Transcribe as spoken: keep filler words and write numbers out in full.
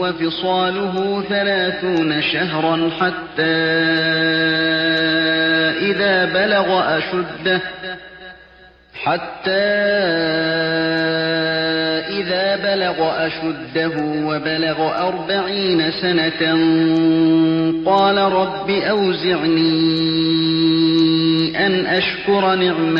وفصاله ثلاثون شهرا حتى إذا بلغ أشده حتى إذا بلغ أشده وبلغ أربعين سنة قال رب أوزعني أن أشكر نعمتك